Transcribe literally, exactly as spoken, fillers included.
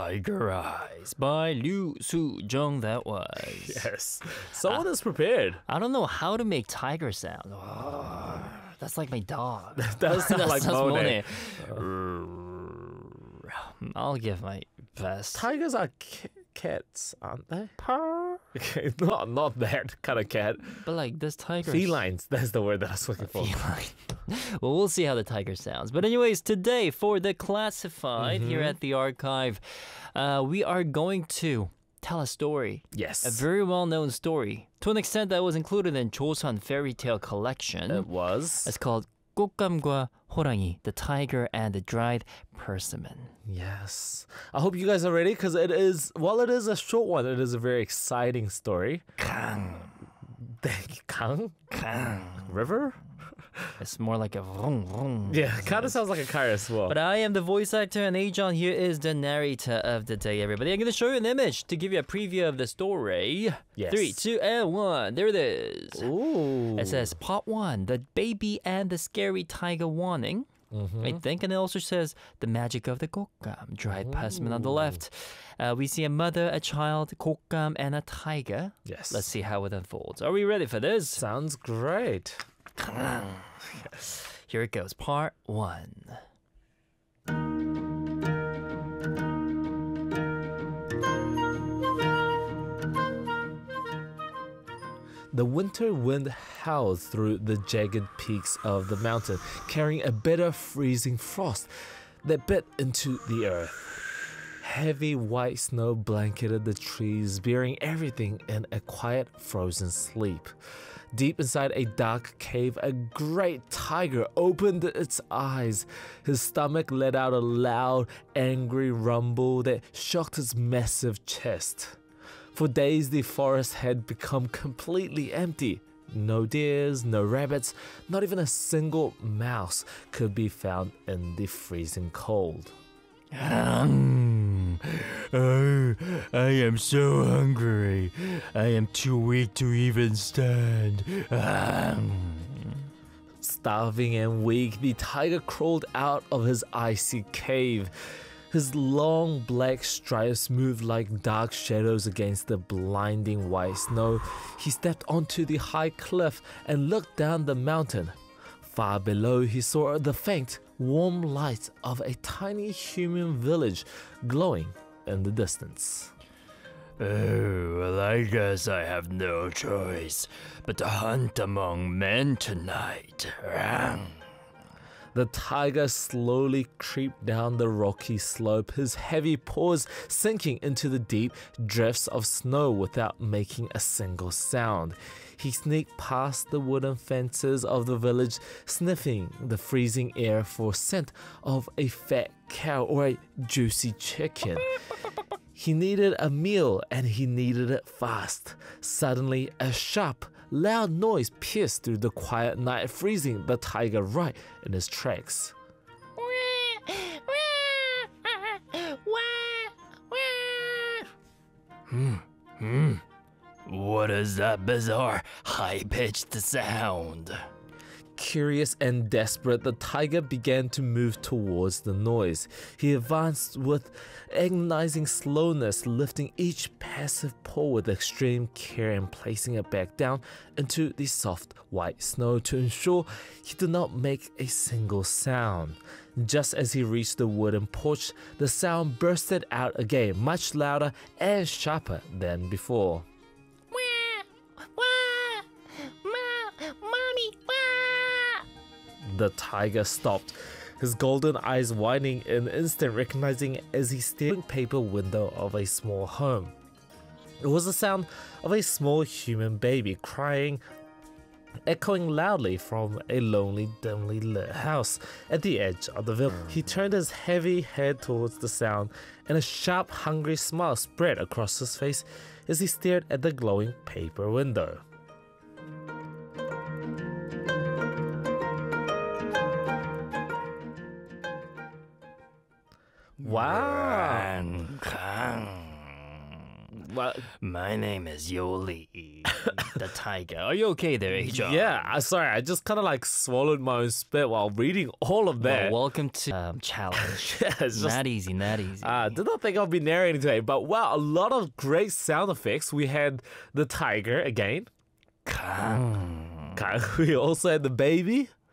Tiger Eyes by Liu Su-jung, that was. Yes. Someone uh, is prepared. I don't know how to make tiger sound. Oh, that's like my dog. That sounds like Monet. Uh, I'll give my best. Tigers are ca- cats, aren't they? Purr. Okay, not, not that kind of cat. But like this tiger. Felines, that's the word that I was looking for. Feline. Well, we'll see how the tiger sounds. But anyways, today for the classified mm-hmm. here at the archive, uh, we are going to tell a story. Yes. A very well-known story. To an extent that was included in Joseon Fairy Tale Collection. It was. It's called 꽃감과 호랑이, the tiger and the dried persimmon. Yes. I hope you guys are ready because it is, while it is a short one, it is a very exciting story. Kang. Kang? Kang. River? It's more like a vroom, vroom. Yeah, kind of sounds like a car as well. But I am the voice actor and Ajon here is the narrator of the day, everybody. I'm going to show you an image to give you a preview of the story. Yes. Three, two, and one. There it is. Ooh. It says part one, the baby and the scary tiger warning. Mm-hmm. I think, and it also says the magic of the kokam, dried persimmon on the left. Uh, we see a mother, a child, kokam, and a tiger. Yes. Let's see how it unfolds. Are we ready for this? Sounds great. Here it goes, part one. The winter wind howls through the jagged peaks of the mountain, carrying a bitter freezing frost that bit into the earth. Heavy white snow blanketed the trees, burying everything in a quiet, frozen sleep. Deep inside a dark cave, a great tiger opened its eyes. His stomach let out a loud, angry rumble that shocked his massive chest. For days, the forest had become completely empty. No deers, no rabbits, not even a single mouse could be found in the freezing cold. Um, oh, I am so hungry. I am too weak to even stand. Um. Starving and weak, the tiger crawled out of his icy cave. His long black stripes moved like dark shadows against the blinding white snow. He stepped onto the high cliff and looked down the mountain. Far below, he saw the faint, warm light of a tiny human village glowing in the distance. Oh, well, I guess I have no choice but to hunt among men tonight. The tiger slowly creeped down the rocky slope, his heavy paws sinking into the deep drifts of snow without making a single sound. He sneaked past the wooden fences of the village, sniffing the freezing air for scent of a fat cow or a juicy chicken. He needed a meal and he needed it fast. Suddenly, a sharp, loud noise pierced through the quiet night, freezing the tiger right in his tracks. Hmm, hmm. What is that bizarre, high-pitched sound? Curious and desperate, the tiger began to move towards the noise. He advanced with agonizing slowness, lifting each passive paw with extreme care and placing it back down into the soft white snow to ensure he did not make a single sound. Just as he reached the wooden porch, the sound bursted out again, much louder and sharper than before. The tiger stopped, his golden eyes widening in instant recognizing as he stared at the paper window of a small home. It was the sound of a small human baby crying, echoing loudly from a lonely, dimly lit house at the edge of the village. He turned his heavy head towards the sound, and a sharp, hungry smile spread across his face as he stared at the glowing paper window. Wow. Well, my name is Yoli. the tiger. Are you okay there, Aja? Yeah, I sorry, I just kind of like swallowed my own spit while reading all of that. Well, welcome to um, challenge. Yeah, it's just, Not easy, not easy. uh, did not think I'll be narrating today, but wow, a lot of great sound effects. We had the tiger again. Kang. We also had the baby.